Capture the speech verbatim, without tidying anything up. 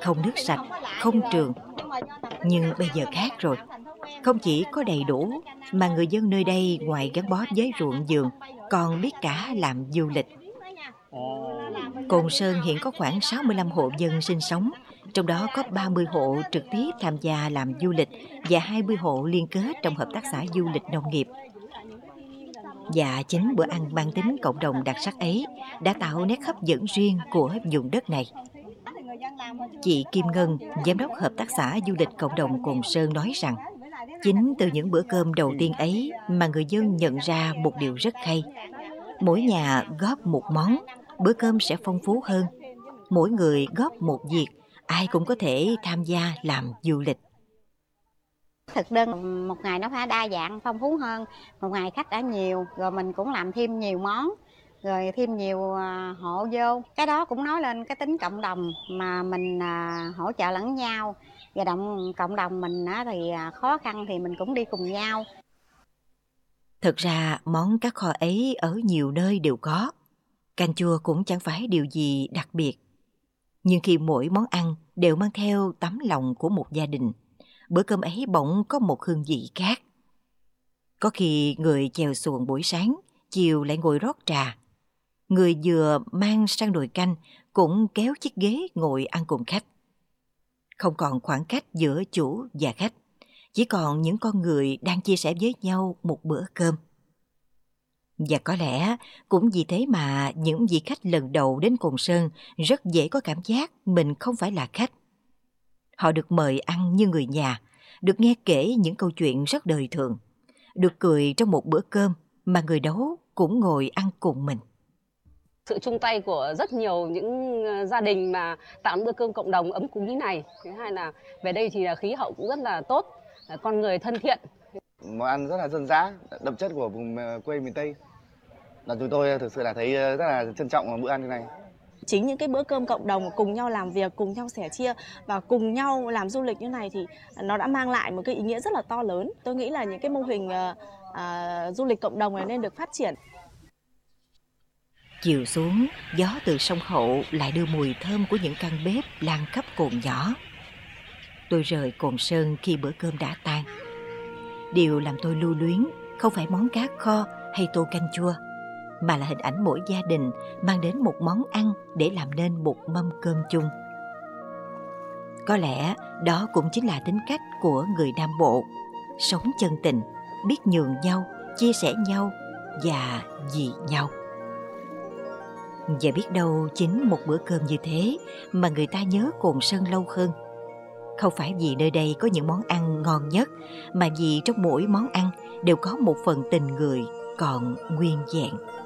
không nước sạch, không trường. Nhưng bây giờ khác rồi. Không chỉ có đầy đủ, mà người dân nơi đây ngoài gắn bó với ruộng vườn, còn biết cả làm du lịch. Cồn Sơn hiện có khoảng sáu mươi lăm hộ dân sinh sống, trong đó có ba mươi hộ trực tiếp tham gia làm du lịch và hai mươi hộ liên kết trong hợp tác xã du lịch nông nghiệp. Và chính bữa ăn mang tính cộng đồng đặc sắc ấy đã tạo nét hấp dẫn riêng của vùng đất này. Chị Kim Ngân, giám đốc hợp tác xã du lịch cộng đồng Cồn Sơn nói rằng, chính từ những bữa cơm đầu tiên ấy mà người dân nhận ra một điều rất hay. Mỗi nhà góp một món, bữa cơm sẽ phong phú hơn. Mỗi người góp một việc, ai cũng có thể tham gia làm du lịch. Thực đơn một ngày nó phải đa dạng, phong phú hơn. Một ngày khách đã nhiều, rồi mình cũng làm thêm nhiều món, rồi thêm nhiều hộ vô. Cái đó cũng nói lên cái tính cộng đồng mà mình hỗ trợ lẫn nhau. Và động cộng đồng mình thì khó khăn thì mình cũng đi cùng nhau. Thực ra món cá kho ấy ở nhiều nơi đều có. Canh chua cũng chẳng phải điều gì đặc biệt. Nhưng khi mỗi món ăn đều mang theo tấm lòng của một gia đình, bữa cơm ấy bỗng có một hương vị khác. Có khi người chèo xuồng buổi sáng, chiều lại ngồi rót trà. Người vừa mang sang nồi canh cũng kéo chiếc ghế ngồi ăn cùng khách. Không còn khoảng cách giữa chủ và khách, chỉ còn những con người đang chia sẻ với nhau một bữa cơm. Và có lẽ cũng vì thế mà những vị khách lần đầu đến Cồn Sơn rất dễ có cảm giác mình không phải là khách. Họ được mời ăn như người nhà, được nghe kể những câu chuyện rất đời thường, được cười trong một bữa cơm mà người nấu cũng ngồi ăn cùng mình. Sự chung tay của rất nhiều những gia đình mà tạo bữa cơm cộng đồng ấm cúng như này. Thứ hai là về đây thì khí hậu cũng rất là tốt, con người thân thiện. Món ăn rất là dân dã, đậm chất của vùng quê miền Tây. Là chúng tôi thực sự là thấy rất là trân trọng bữa ăn như này. Chính những cái bữa cơm cộng đồng cùng nhau làm việc, cùng nhau sẻ chia và cùng nhau làm du lịch như này thì nó đã mang lại một cái ý nghĩa rất là to lớn. Tôi nghĩ là những cái mô hình uh, uh, du lịch cộng đồng này nên được phát triển. Chiều xuống, gió từ sông Hậu lại đưa mùi thơm của những căn bếp lan khắp cồn nhỏ. Tôi rời Cồn Sơn khi bữa cơm đã tan. Điều làm tôi lưu luyến không phải món cá kho hay tô canh chua, mà là hình ảnh mỗi gia đình mang đến một món ăn để làm nên một mâm cơm chung. Có lẽ đó cũng chính là tính cách của người Nam Bộ, sống chân tình, biết nhường nhau, chia sẻ nhau và vì nhau. Và biết đâu chính một bữa cơm như thế mà người ta nhớ Cồn Sơn lâu hơn. Không phải vì nơi đây có những món ăn ngon nhất, mà vì trong mỗi món ăn đều có một phần tình người còn nguyên vẹn.